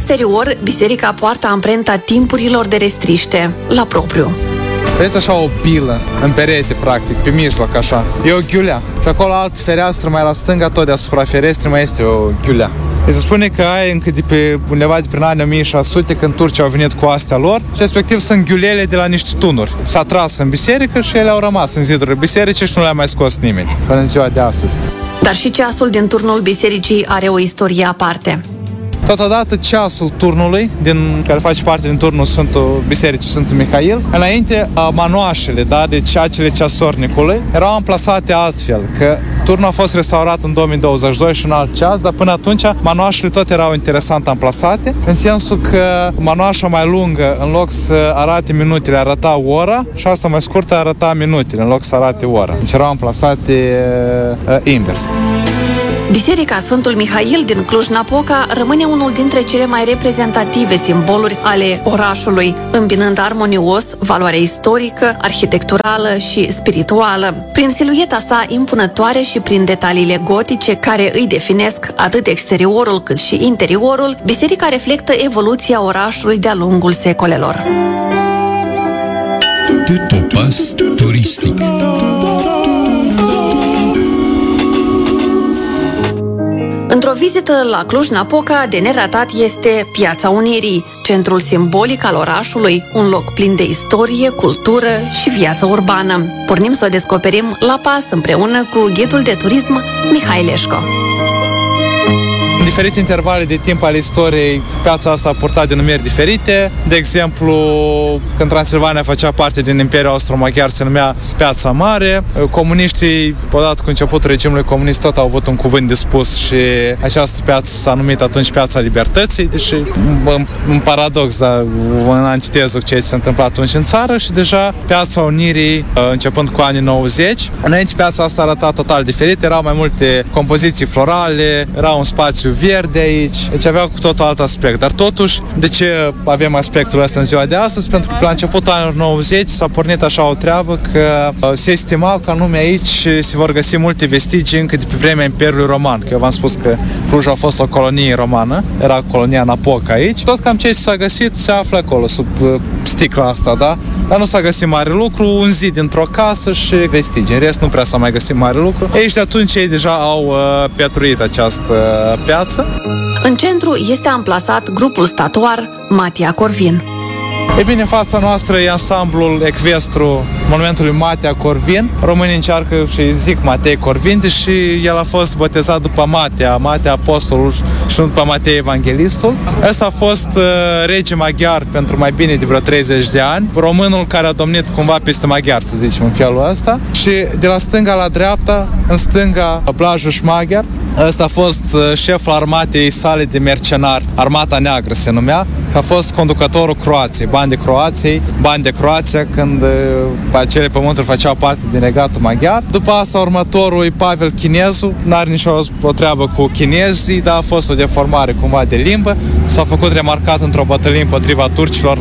exterior, biserica poartă amprenta timpurilor de restriște, la propriu. Vedeți așa o pilă în perete, practic, pe mijloc, așa. E o ghiulea. Și acolo altă fereastră, mai la stânga, tot deasupra ferestrei, mai este o ghiulea. Se spune că aia încă de pe undeva de prin anii 1600, când turcii au venit cu astea lor, și respectiv sunt ghiulele de la niște tunuri. S-a tras în biserică și ele au rămas în zidurile bisericii și nu le-a mai scos nimeni până în ziua de astăzi. Dar și ceasul din turnul bisericii are o istorie aparte. Totodată ceasul turnului, care face parte din turnul Bisericii Sfântul Mihail, înainte manoașele, deci acele ceasornicului, erau amplasate altfel, că turnul a fost restaurat în 2022 și un alt ceas, dar până atunci manoașele tot erau interesant amplasate, în sensul că manoașa mai lungă, în loc să arate minutele, arăta ora, și asta mai scurtă arăta minutele, în loc să arate ora. Deci erau amplasate invers. Biserica Sfântul Mihail din Cluj-Napoca rămâne unul dintre cele mai reprezentative simboluri ale orașului, îmbinând armonios valoarea istorică, arhitecturală și spirituală, prin silueta sa impunătoare și prin detaliile gotice care îi definesc atât exteriorul cât și interiorul. Biserica reflectă evoluția orașului de-a lungul secolelor. Tutopas turistic. Într-o vizită la Cluj-Napoca, de neratat este Piața Unirii, centrul simbolic al orașului, un loc plin de istorie, cultură și viață urbană. Pornim să o descoperim la pas împreună cu ghidul de turism Mihai Leșco. În diferite intervale de timp ale istoriei, piața asta a purtat denumiri diferite. De exemplu, când Transilvania făcea parte din Imperiul Austro-Maghiar, se numea Piața Mare. Comuniștii, odată cu începutul regimului comunist, tot au avut un cuvânt de spus și această piață s-a numit atunci Piața Libertății, deși un paradox, dar în antiteză cu ce se întâmplă atunci în țară, și deja Piața Unirii, începând cu anii 90. Înainte piața asta arăta total diferit, erau mai multe compoziții florale, era un spațiu verde aici, deci avea cu totul alt aspect. Dar totuși, de ce avem aspectul ăsta în ziua de astăzi? Pentru că la începutul anilor 90 s-a pornit așa o treabă că se estima că anume aici se vor găsi multe vestigii încă de pe vremea Imperiului Roman, că eu v-am spus că Cluj a fost o colonie romană, era colonia Napoca aici. Tot cam ce s-a găsit se află acolo, sub sticla asta, da? Dar nu s-a găsit mare lucru, un zid dintr-o casă și vestigii. În rest nu prea s-a mai găsit mare lucru. Aici de atunci ei deja au pietruit această piață. În centru este amplasat grupul statuar Matia Corvin. E bine, în fața noastră e ansamblul ecvestru monumentului Matia Corvin. Românii încearcă și zic Matei Corvin, deși el a fost botezat după Matia Apostolul și nu după Matei Evanghelistul. Ăsta a fost rege maghiar pentru mai bine de vreo 30 de ani, românul care a domnit cumva peste maghiar, să zicem, în felul ăsta. Și de la stânga la dreapta, în stânga, Blajoș Maghiar. Ăsta a fost șeful armatei sale de mercenari, Armata Neagră se numea, a fost conducătorul Croației, bani de Croația, când acele pământuri făceau parte din regatul maghiar. După asta, următorul e Pavel Chinezu, n-are nicio o treabă cu chinezii, dar a fost o deformare cumva de limbă, s-a făcut remarcat într-o bătălie împotriva turcilor la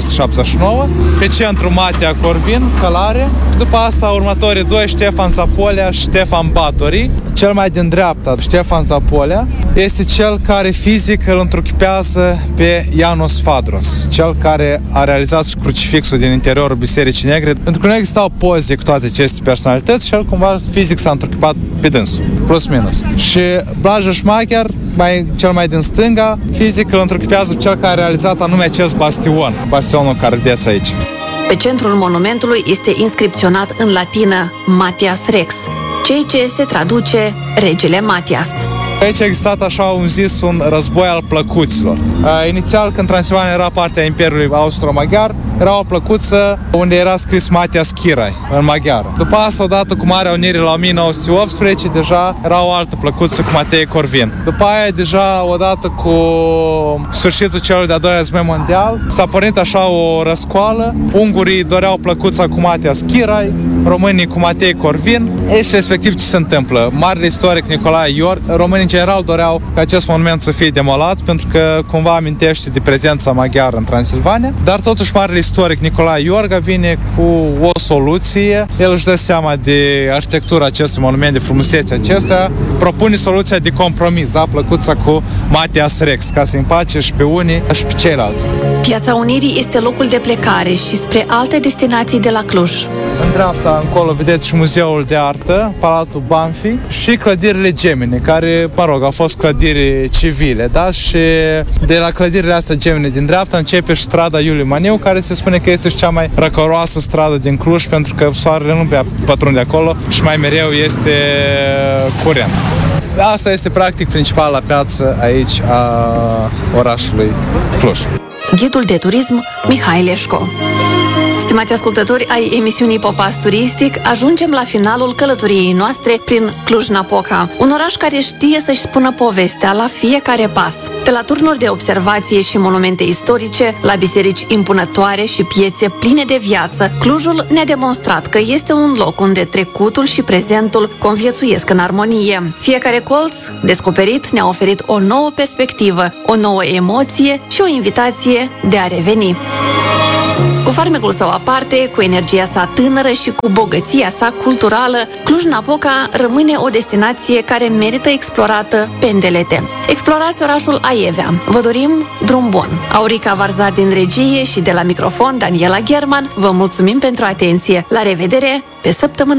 1479. Pe centru Matia Corvin, călare. După asta, următorii doi, Ștefan Zapolea și Ștefan Batory. Cel mai din dreapta, Ștefan Zapolea, este cel care fizic îl întruchipează pe János Fadros, cel care a realizat și crucifixul din interiorul Bisericii Negre, pentru că nu existau poze cu toate aceste personalități și el cumva fizic s-a întruchipat pe dânsul, plus minus. Și Blajoș Maghiar, cel mai din stânga, fizic îl întruchipează cel care a realizat anume acest bastionul care vedeți aici. Pe centrul monumentului este inscripționat în latină Matias Rex, ceea ce se traduce Regele Matias. Aici a existat așa un război al plăcuților. Inițial, când Transilvania era partea Imperiului Austro-Maghiar, era o plăcuță unde era scris Matias Chirai, în maghiară. După asta, odată cu Marea Unire la 1918, deja era o altă plăcuță cu Matei Corvin. După aia, deja, odată cu sfârșitul celui de-al doilea război mondial, s-a pornit așa o răscoală. Ungurii doreau plăcuța cu Matias Chirai, românii cu Matei Corvin. Și respectiv ce se întâmplă? Marele istoric Nicolae Ior, românii în general doreau ca acest monument să fie demolat pentru că cumva amintește de prezența maghiară în Transilvania, dar totuși marele istoric Nicolae Iorga vine cu o soluție. El își dă seama de arhitectura acestui monument, de frumusețea acestea, propune soluția de compromis, da? Plăcuța cu Matias Rex, ca să împace și pe unii și pe ceilalți. Piața Unirii este locul de plecare și spre alte destinații de la Cluj. În dreapta, încolo, vedeți și Muzeul de Artă, Palatul Banfi și clădirile Gemene, care, au fost clădiri civile, da? Și de la clădirile astea Gemene din dreapta începe și strada Iuliu Maniu, care se spune că este și cea mai răcoroasă stradă din Cluj, pentru că soarele nu bea pătrunde acolo și mai mereu este curent. Asta este practic principala piață aici a orașului Cluj. Ghidul de turism Mihai Leșco. Stimați ascultători ai emisiunii Popas Turistic, ajungem la finalul călătoriei noastre prin Cluj-Napoca, un oraș care știe să-și spună povestea la fiecare pas. De la turnuri de observație și monumente istorice, la biserici impunătoare și piețe pline de viață, Clujul ne-a demonstrat că este un loc unde trecutul și prezentul conviețuiesc în armonie. Fiecare colț descoperit ne-a oferit o nouă perspectivă, o nouă emoție și o invitație de a reveni. Cu farmecul său aparte, cu energia sa tânără și cu bogăția sa culturală, Cluj-Napoca rămâne o destinație care merită explorată pe îndelete. Explorați orașul Aievea. Vă dorim drum bun! Aurica Varzar din regie și de la microfon Daniela German, vă mulțumim pentru atenție. La revedere pe săptămâna